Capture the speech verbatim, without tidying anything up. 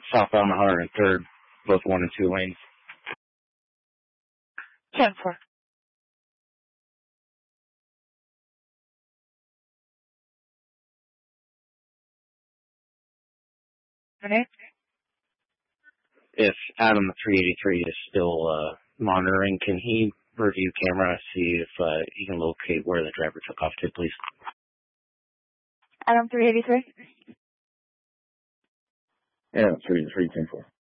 southbound one hundred third, both one and two lanes. ten four. Your name? If Adam three eighty-three is still uh, monitoring, can he review camera, see if uh, he can locate where the driver took off to, please? Adam three eighty-three. Yeah, three three ten four.